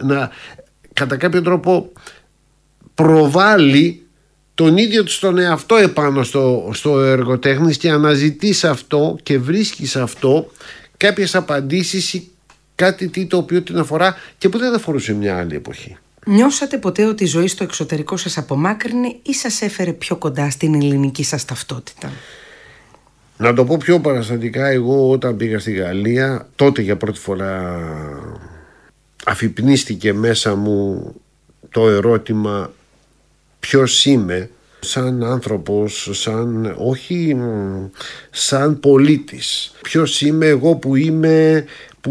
να κατά κάποιο τρόπο προβάλλει τον ίδιο του τον εαυτό επάνω στο έργο τέχνης και αναζητείς αυτό και βρίσκεις αυτό κάποιες απαντήσεις ή κάτι το οποίο την αφορά και που δεν αφορούσε μια άλλη εποχή. Νιώσατε ποτέ ότι η ζωή στο εξωτερικό σας απομάκρυνε ή σας έφερε πιο κοντά στην ελληνική σας ταυτότητα? Να το πω πιο παραστατικά, εγώ όταν πήγα στη Γαλλία, τότε για πρώτη φορά αφυπνίστηκε μέσα μου το ερώτημα ποιος είμαι σαν άνθρωπος, όχι σαν πολίτης. Ποιος είμαι εγώ που είμαι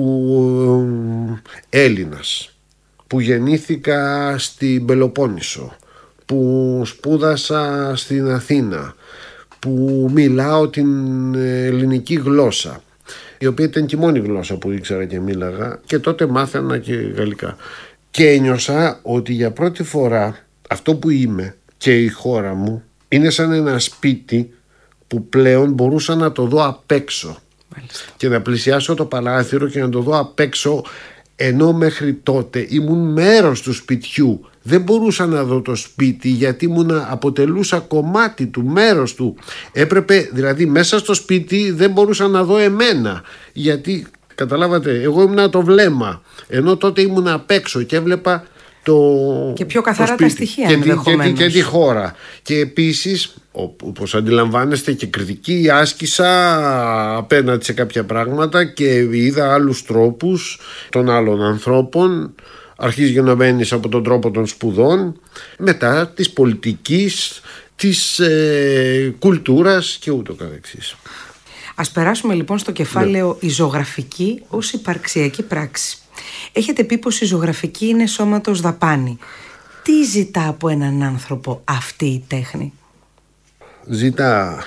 Έλληνας, που γεννήθηκα στην Πελοπόννησο, που σπούδασα στην Αθήνα, που μιλάω την ελληνική γλώσσα, η οποία ήταν και η μόνη γλώσσα που ήξερα και μίλαγα, και τότε μάθαινα και γαλλικά. Και ένιωσα ότι για πρώτη φορά αυτό που είμαι και η χώρα μου είναι σαν ένα σπίτι που πλέον μπορούσα να το δω απ' έξω. Μάλιστα. Και να πλησιάσω το παράθυρο και να το δω απ' έξω, ενώ μέχρι τότε ήμουν μέρος του σπιτιού. Δεν μπορούσα να δω το σπίτι γιατί αποτελούσα κομμάτι του, μέρος του. Έπρεπε, δηλαδή μέσα στο σπίτι δεν μπορούσα να δω εμένα, γιατί καταλάβατε, εγώ ήμουν το βλέμμα, ενώ τότε ήμουν απ' έξω και έβλεπα και πιο καθαρά τα στοιχεία και τη χώρα. Και επίσης, όπως αντιλαμβάνεστε, και κριτική άσκησα απέναντι σε κάποια πράγματα και είδα άλλους τρόπους των άλλων ανθρώπων. Αρχίζει να μένεις από τον τρόπο των σπουδών, μετά της πολιτικής, της κουλτούρας και ούτω καθεξής. Ας περάσουμε λοιπόν στο κεφάλαιο η ζωγραφική ως υπαρξιακή πράξη. Έχετε πει πως η ζωγραφική είναι σώματος δαπάνη. Τι ζητά από έναν άνθρωπο αυτή η τέχνη? Ζητά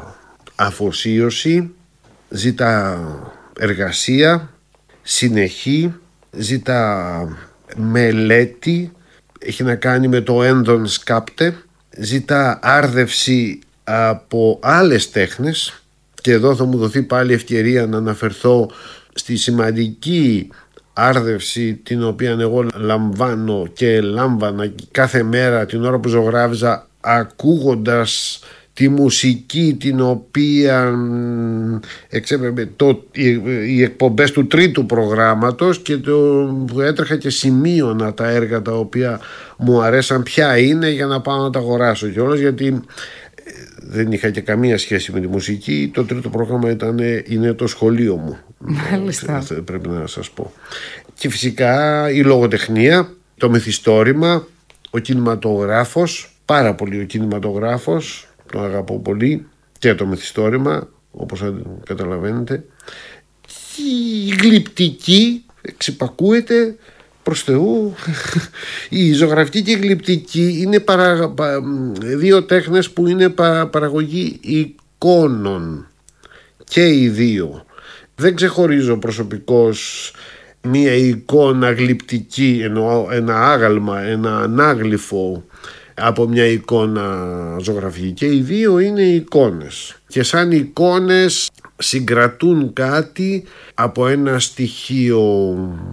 αφοσίωση, ζητά εργασία, συνεχή, ζητά μελέτη, έχει να κάνει με το ένδον σκάπτε, ζητά άρδευση από άλλες τέχνες, και εδώ θα μου δοθεί πάλι ευκαιρία να αναφερθώ στη σημαντική άρδευση την οποία εγώ λαμβάνω και λάμβανα κάθε μέρα την ώρα που ζωγράφιζα, ακούγοντας τη μουσική την οποία εξέπρεπε οι εκπομπές του τρίτου προγράμματος, και που έτρεχα και σημείωνα τα έργα τα οποία μου αρέσαν ποια είναι για να πάω να τα αγοράσω κιόλας, γιατί δεν είχα και καμία σχέση με τη μουσική. Το τρίτο πρόγραμμα είναι το σχολείο μου. Μάλιστα. Πρέπει να σας πω. Και φυσικά η λογοτεχνία, το μυθιστόρημα, ο κινηματογράφος, πάρα πολύ ο κινηματογράφος, τον αγαπώ πολύ, και το μυθιστόρημα, όπως καταλαβαίνετε. Η γλυπτική εξυπακούεται, προς Θεού. Η ζωγραφική και η γλυπτική είναι δύο τέχνες που είναι παραγωγή εικόνων, και οι δύο. Δεν ξεχωρίζω προσωπικώς μία εικόνα γλυπτική, εννοώ ένα άγαλμα, ένα ανάγλυφο, από μια εικόνα ζωγραφική, και οι δύο είναι εικόνες, και σαν εικόνες συγκρατούν κάτι από ένα στοιχείο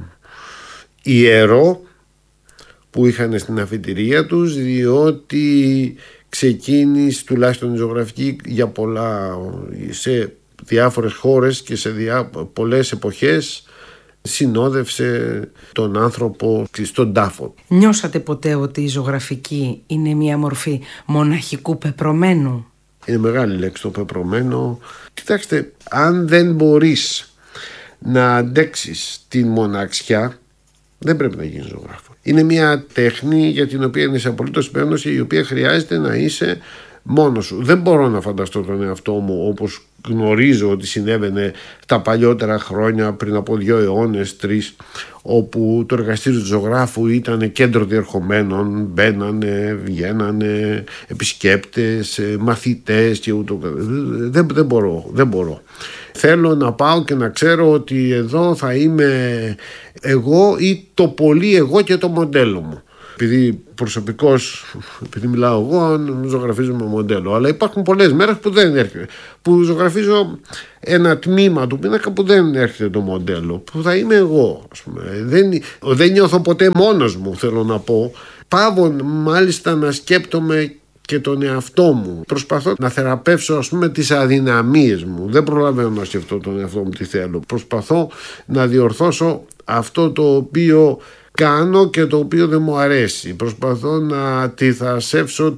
ιερό που είχαν στην αφιτηρία τους, διότι ξεκίνησε τουλάχιστον η ζωγραφική για σε διάφορες χώρες και σε πολλές εποχές συνόδευσε τον άνθρωπο στον τάφο. Νιώσατε ποτέ ότι η ζωγραφική είναι μια μορφή μοναχικού πεπρωμένου? Είναι μεγάλη λέξη το πεπρωμένο. Κοιτάξτε, αν δεν μπορείς να αντέξεις την μοναξιά, δεν πρέπει να γίνεις ζωγράφο. Είναι μια τέχνη για την οποία είσαι απολύτως υπεύθυνος, η οποία χρειάζεται να είσαι μόνος σου. Δεν μπορώ να φανταστώ τον εαυτό μου όπως γνωρίζω ότι συνέβαινε τα παλιότερα χρόνια, πριν από 2 αιώνες, 3, όπου το εργαστήριο του ζωγράφου ήταν κέντρο διερχομένων, μπαίνανε, βγαίνανε επισκέπτες, μαθητές και ούτω. Δεν μπορώ. Θέλω να πάω και να ξέρω ότι εδώ θα είμαι εγώ ή το πολύ εγώ και το μοντέλο μου. επειδή προσωπικώς, επειδή μιλάω εγώ, ζωγραφίζω με μοντέλο. Αλλά υπάρχουν πολλές μέρες που δεν έρχεται, που ζωγραφίζω ένα τμήμα του πίνακα που δεν έρχεται το μοντέλο, που θα είμαι εγώ, ας πούμε. Δεν νιώθω ποτέ μόνος μου, θέλω να πω. Πάω μάλιστα να σκέπτομαι και τον εαυτό μου. Προσπαθώ να θεραπεύσω, ας πούμε, τις αδυναμίες μου. Δεν προλαβαίνω να σκεφτώ τον εαυτό μου τι θέλω. Προσπαθώ να διορθώσω αυτό το οποίο κάνω και το οποίο δεν μου αρέσει. Προσπαθώ να αντιθασέψω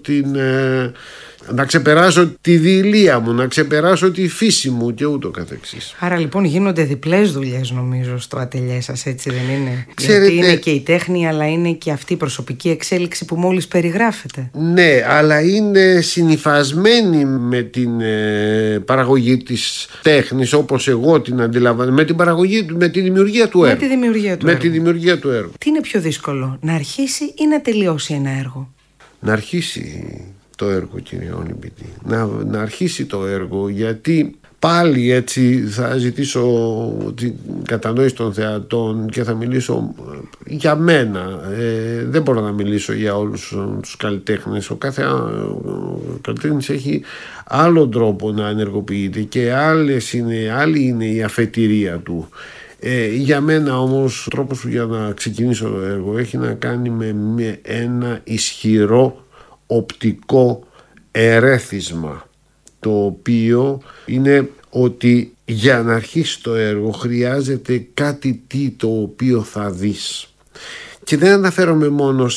να ξεπεράσω τη δειλία μου, να ξεπεράσω τη φύση μου και ούτω καθεξής. Άρα λοιπόν γίνονται διπλές δουλειές, νομίζω, στο ατελιέ σας, έτσι δεν είναι? Ξέρετε, γιατί είναι και η τέχνη, αλλά είναι και αυτή η προσωπική εξέλιξη που μόλις περιγράφετε. Ναι, αλλά είναι συνυφασμένη με την παραγωγή της τέχνης, όπως εγώ την αντιλαμβάνω, με τη δημιουργία του έργου. Τη δημιουργία του έργου. Τι είναι πιο δύσκολο, να αρχίσει ή να τελειώσει ένα έργο? Να αρχίσει το έργο, κύριε Όλυμπητη. Να αρχίσει το έργο, γιατί πάλι έτσι θα ζητήσω την κατανόηση των θεατών και θα μιλήσω για μένα. Δεν μπορώ να μιλήσω για όλους τους καλλιτέχνες. Ο κάθε καλλιτέχνης έχει άλλον τρόπο να ενεργοποιείται και άλλη είναι η αφετηρία του. Για μένα όμως ο τρόπος για να ξεκινήσω το έργο έχει να κάνει με ένα ισχυρό οπτικό ερέθισμα, το οποίο είναι ότι για να αρχίσει το έργο χρειάζεται κάτι το οποίο θα δεις, και δεν αναφέρομαι μόνο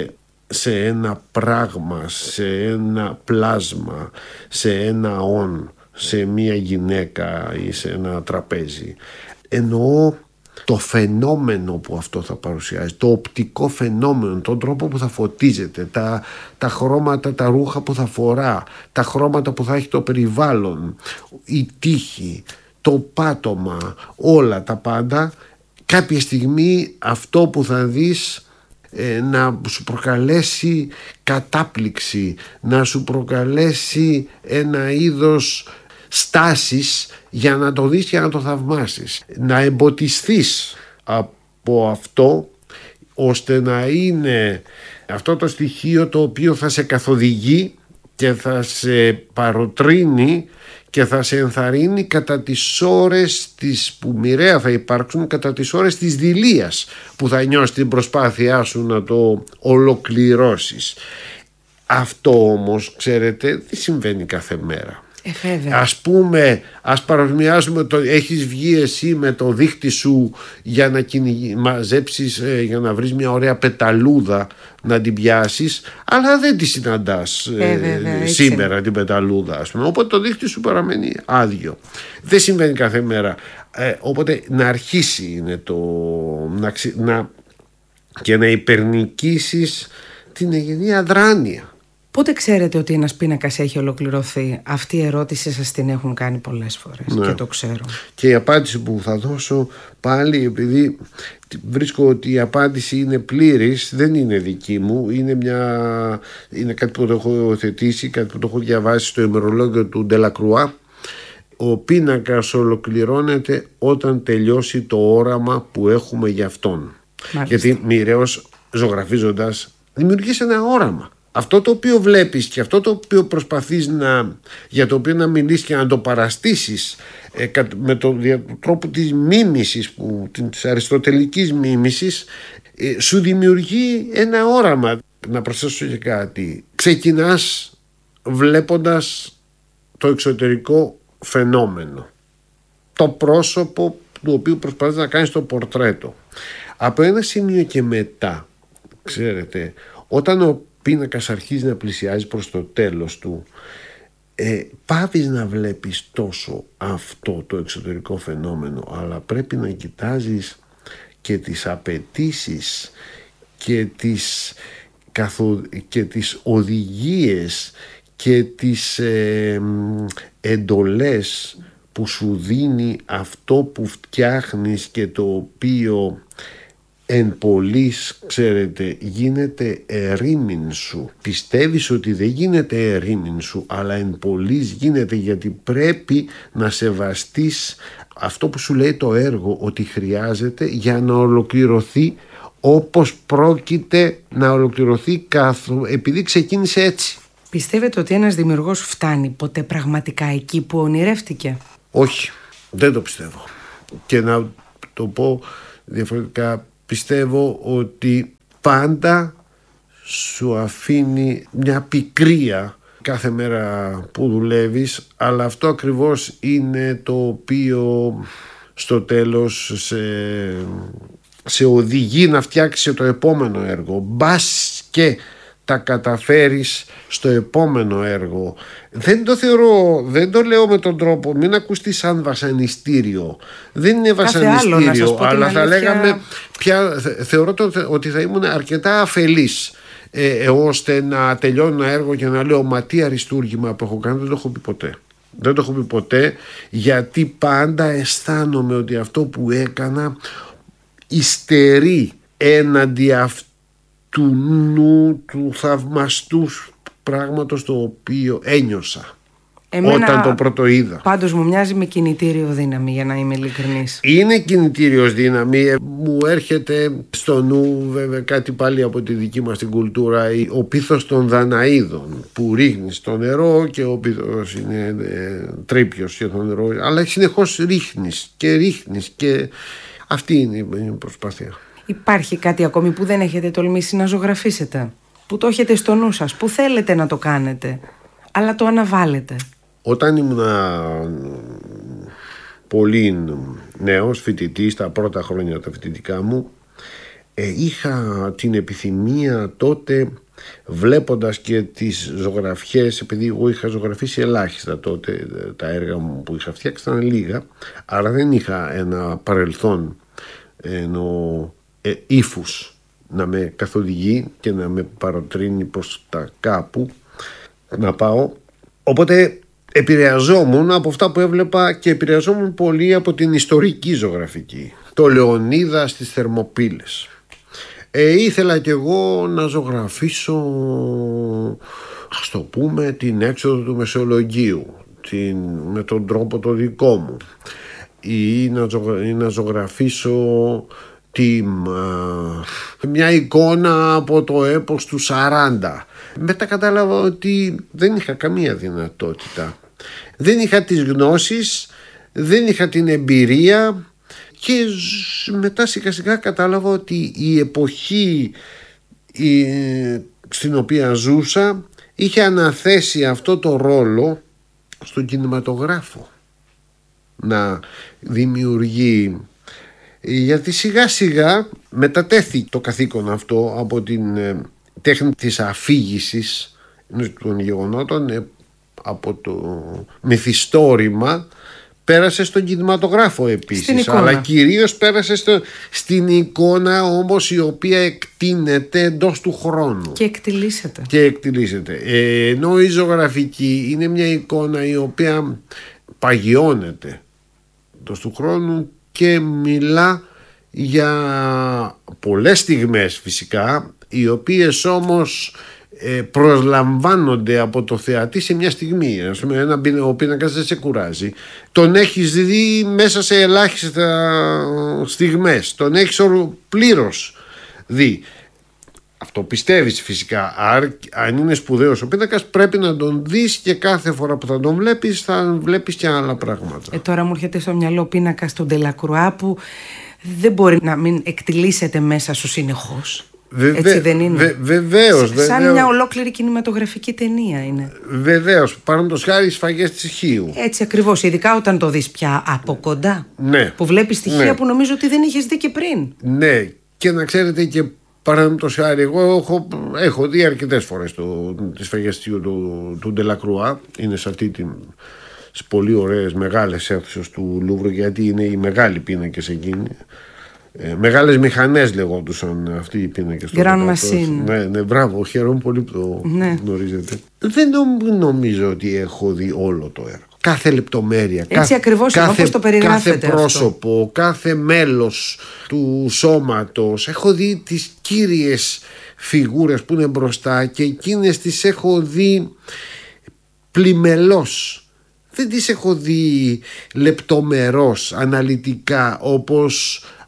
σε ένα πράγμα, σε ένα πλάσμα, σε ένα σε μια γυναίκα ή σε ένα τραπέζι. Εννοώ το φαινόμενο που αυτό θα παρουσιάζει, το οπτικό φαινόμενο, τον τρόπο που θα φωτίζεται, τα χρώματα, τα ρούχα που θα φορά, τα χρώματα που θα έχει το περιβάλλον, η τύχη, το πάτωμα, όλα τα πάντα. Κάποια στιγμή αυτό που θα δεις να σου προκαλέσει κατάπληξη, να σου προκαλέσει ένα είδος στάσεις για να το δεις και να το θαυμάσεις, να εμποτιστείς από αυτό, ώστε να είναι αυτό το στοιχείο το οποίο θα σε καθοδηγεί και θα σε παροτρύνει και θα σε ενθαρρύνει κατά τις ώρες που μοιραία θα υπάρξουν, κατά τις ώρες της δειλίας που θα νιώσεις την προσπάθειά σου να το ολοκληρώσεις. Αυτό όμως, ξέρετε, δεν συμβαίνει κάθε μέρα. Ας πούμε, ας παρομοιάσουμε έχεις βγει εσύ με το δίχτυ σου για να μαζέψεις, για να βρεις μια ωραία πεταλούδα να την πιάσεις, αλλά δεν τη συναντάς σήμερα την πεταλούδα, ας πούμε. Οπότε το δίχτυ σου παραμένει άδειο. Δεν συμβαίνει κάθε μέρα. Οπότε να αρχίσει είναι και να υπερνικήσεις την εγγενή αδράνεια. Πότε ξέρετε ότι ένας πίνακας έχει ολοκληρωθεί? Αυτή η ερώτηση σας την έχουν κάνει πολλές φορές, και το ξέρω. Και η απάντηση που θα δώσω πάλι, επειδή βρίσκω ότι η απάντηση είναι πλήρης, δεν είναι δική μου, είναι κάτι που το έχω υιοθετήσει, κάτι που το έχω διαβάσει στο ημερολόγιο του Ντελακρουά. Ο πίνακας ολοκληρώνεται όταν τελειώσει το όραμα που έχουμε για αυτόν. Μάλιστα. Γιατί μοιραίως ζωγραφίζοντας δημιουργείς ένα όραμα. Αυτό το οποίο βλέπεις και αυτό το οποίο προσπαθείς για το οποίο να μιλήσεις και να το παραστήσεις με τον τρόπο της μίμησης, της αριστοτελικής μίμησης, σου δημιουργεί ένα όραμα. Να προσθέσω και κάτι. Ξεκινάς βλέποντας το εξωτερικό φαινόμενο, το πρόσωπο του οποίου προσπαθείς να κάνεις το πορτρέτο. Από ένα σημείο και μετά, ξέρετε, όταν ο πίνακας αρχίζει να πλησιάζει προς το τέλος του, πάβεις να βλέπεις τόσο αυτό το εξωτερικό φαινόμενο, αλλά πρέπει να κοιτάζεις και τις απαιτήσεις και τις οδηγίες και τις εντολές που σου δίνει αυτό που φτιάχνεις και το οποίο εν πολλής, ξέρετε, γίνεται ερήμην σου. Πιστεύεις ότι δεν γίνεται ερήμην σου, αλλά εν πολλής γίνεται, γιατί πρέπει να σεβαστείς αυτό που σου λέει το έργο ότι χρειάζεται για να ολοκληρωθεί όπως πρόκειται να ολοκληρωθεί επειδή ξεκίνησε έτσι. Πιστεύετε ότι ένας δημιουργός φτάνει ποτέ πραγματικά εκεί που ονειρεύτηκε? Όχι, δεν το πιστεύω. Και να το πω διαφορετικά, πιστεύω ότι πάντα σου αφήνει μια πικρία κάθε μέρα που δουλεύεις, αλλά αυτό ακριβώς είναι το οποίο στο τέλος σε οδηγεί να φτιάξεις το επόμενο έργο. Μπας και τα καταφέρεις στο επόμενο έργο. Δεν το λέω με τον τρόπο, μην ακουστεί σαν βασανιστήριο. Δεν είναι βασανιστήριο, αλλά θα λέγαμε θεωρώ ότι θα ήμουν αρκετά αφελής ώστε να τελειώνω ένα έργο και να λέω μα τι αριστούργημα που έχω κάνει. Δεν το έχω πει ποτέ, γιατί πάντα αισθάνομαι ότι αυτό που έκανα υστερεί έναντι αυτού του θαυμαστού πράγματος το οποίο ένιωσα όταν το πρώτο είδα. Πάντως μου μοιάζει με κινητήριο δύναμη, για να είμαι ειλικρινής. Είναι κινητήριος δύναμη. Μου έρχεται στο νου βέβαια κάτι πάλι από τη δική μας την κουλτούρα, ο πίθος των Δαναίδων, που ρίχνεις στο νερό και ο πίθος είναι τρίπιος για το νερό, αλλά συνεχώς ρίχνεις και αυτή είναι η προσπάθεια. Υπάρχει κάτι ακόμη που δεν έχετε τολμήσει να ζωγραφίσετε, που το έχετε στο νου σας, που θέλετε να το κάνετε, αλλά το αναβάλλετε? Όταν ήμουν πολύ νέος φοιτητής, τα πρώτα χρόνια τα φοιτητικά μου, είχα την επιθυμία τότε, βλέποντας και τις ζωγραφιές, επειδή εγώ είχα ζωγραφίσει ελάχιστα τότε, τα έργα μου που είχα φτιάξει ήταν λίγα, άρα δεν είχα ένα παρελθόν ύφους να με καθοδηγεί και να με παροτρύνει προς τα κάπου να πάω. Οπότε επηρεαζόμουν από αυτά που έβλεπα και επηρεαζόμουν πολύ από την ιστορική ζωγραφική. Το Λεωνίδα στις Θερμοπύλες. Ήθελα κι εγώ να ζωγραφίσω, ας το πούμε, την έξοδο του Μεσολογγίου με τον τρόπο το δικό μου, ή να ζωγραφίσω μια εικόνα από το έπος του 40. Μετά κατάλαβα ότι δεν είχα καμία δυνατότητα. Δεν είχα τις γνώσεις, δεν είχα την εμπειρία, και μετά σιγά σιγά κατάλαβα ότι η εποχή στην οποία ζούσα είχε αναθέσει αυτό το ρόλο στον κινηματογράφο να δημιουργεί, γιατί σιγά σιγά μετατέθη το καθήκον αυτό από την τέχνη της αφήγησης των γεγονότων, από το μυθιστόρημα, πέρασε στον κινηματογράφο επίσης, αλλά κυρίως πέρασε στην εικόνα, όμως η οποία εκτείνεται εντός του χρόνου και εκτιλήσεται. Ενώ η ζωγραφική είναι μια εικόνα η οποία παγιώνεται εντός του χρόνου και μιλά για πολλές στιγμές φυσικά, οι οποίες όμως προσλαμβάνονται από το θεατή σε μια στιγμή. Ο πίνακας δεν σε κουράζει. Τον έχεις δει μέσα σε ελάχιστα στιγμές. Τον έχεις πλήρως δει. Αυτό πιστεύεις φυσικά. Αν είναι σπουδαίος ο πίνακας, πρέπει να τον δεις και κάθε φορά που θα τον βλέπεις θα βλέπεις και άλλα πράγματα. Τώρα μου έρχεται στο μυαλό ο πίνακας του Ντελακρουά, που δεν μπορεί να μην εκτιλήσεται μέσα σου συνεχώς. Έτσι δεν είναι? Βεβαίως. Σαν μια ολόκληρη κινηματογραφική ταινία είναι. Βεβαίως. Παραδείγματος χάρη οι Σφαγές της Χίου. Έτσι ακριβώς. Ειδικά όταν το δεις πια από κοντά. Ναι. Που βλέπεις στοιχεία που νομίζω ότι δεν είχες δει και πριν. Ναι. Και να ξέρετε, και παραδείγματος χάρη, εγώ έχω δει αρκετές φορές τις Σφαγές της Χίου του Ντελακρουά. Είναι σε αυτή τις πολύ ωραίες μεγάλες αίθουσες του Λούβρου, γιατί είναι οι μεγάλοι πίνακες εκείνοι. Μεγάλες μηχανές λεγόντουσαν αυτοί οι πίνακες. Grand Machine. Ναι, μπράβο, χαίρομαι πολύ που το γνωρίζετε. Δεν νομίζω ότι έχω δει όλο το έργο. Κάθε λεπτομέρεια, έτσι ακριβώς όπως το περιγράφετε, κάθε πρόσωπο, αυτό, κάθε μέλος του σώματος. Έχω δει τις κύριες φιγούρες που είναι μπροστά και εκείνες τις έχω δει πλημελώς. Δεν τις έχω δει λεπτομερώς, αναλυτικά, όπως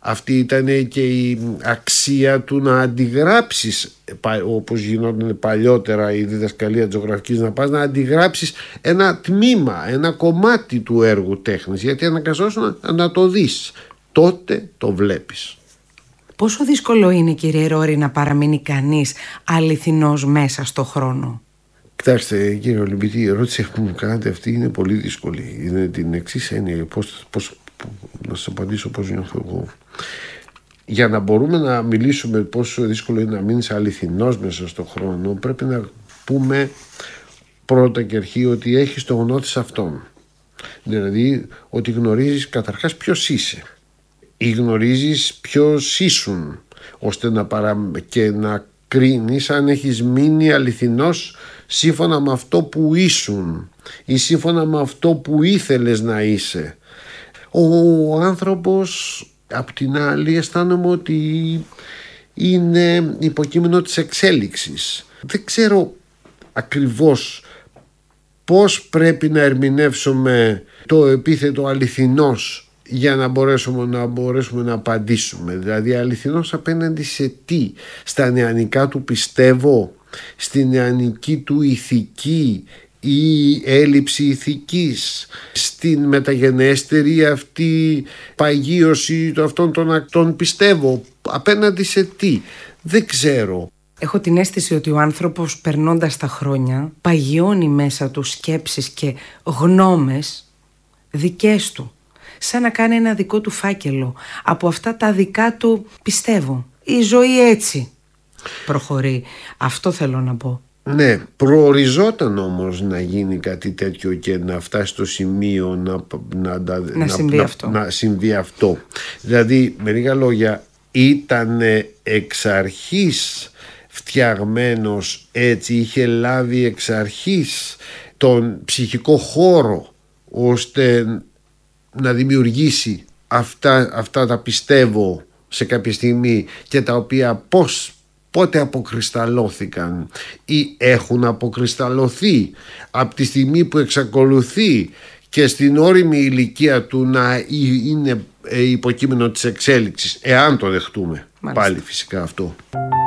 Αυτή ήταν και η αξία του να αντιγράψεις, όπως γινόταν παλιότερα η διδασκαλία της ζωγραφικής, να πας να αντιγράψεις ένα τμήμα, ένα κομμάτι του έργου τέχνης, γιατί αναγκαζόσουν να το δεις, τότε το βλέπεις. Πόσο δύσκολο είναι, κύριε Ρόρη, να παραμείνει κανείς αληθινός μέσα στο χρόνο? Κοιτάξτε, κύριε Ολυμπητή, η ερώτηση που μου κάνετε αυτή είναι πολύ δύσκολη. Είναι την εξής έννοια. Να σας απαντήσω πώς νιώθω εγώ. Για να μπορούμε να μιλήσουμε πόσο δύσκολο είναι να μείνεις αληθινός μέσα στον χρόνο, πρέπει να πούμε πρώτα και αρχή ότι έχεις το γνώθις αυτόν. Δηλαδή ότι γνωρίζεις καταρχάς ποιος είσαι ή γνωρίζεις ποιος ήσουν, ώστε και να κρίνεις αν έχεις μείνει αληθινός σύμφωνα με αυτό που ήσουν ή σύμφωνα με αυτό που ήθελες να είσαι. Ο άνθρωπος απ' την άλλη αισθάνομαι ότι είναι υποκείμενο της εξέλιξης. Δεν ξέρω ακριβώς πώς πρέπει να ερμηνεύσουμε το επίθετο αληθινός για να μπορέσουμε να απαντήσουμε. Δηλαδή αληθινός απέναντι σε τι? Στα νεανικά του πιστεύω, στη νεανική του ηθική ή έλλειψη ηθικής, στην μεταγενέστερη αυτή παγίωση αυτών των ακτών πιστεύω, απέναντι σε τι? Δεν ξέρω. Έχω την αίσθηση ότι ο άνθρωπος, περνώντας τα χρόνια, παγιώνει μέσα του σκέψεις και γνώμες δικές του, σαν να κάνει ένα δικό του φάκελο από αυτά τα δικά του πιστεύω. Η ζωή έτσι προχωρεί. Αυτό θέλω να πω. Ναι, προοριζόταν όμως να γίνει κάτι τέτοιο και να φτάσει στο σημείο να συμβεί αυτό. Δηλαδή, με λίγα λόγια, ήταν εξ αρχής φτιαγμένος έτσι, είχε λάβει εξ αρχής τον ψυχικό χώρο ώστε να δημιουργήσει αυτά τα πιστεύω σε κάποια στιγμή, και τα οποία πότε αποκρισταλώθηκαν ή έχουν αποκρισταλωθεί από τη στιγμή που εξακολουθεί και στην όριμη ηλικία του να είναι υποκείμενο της εξέλιξης, εάν το δεχτούμε. Μάλιστα. Πάλι φυσικά αυτό.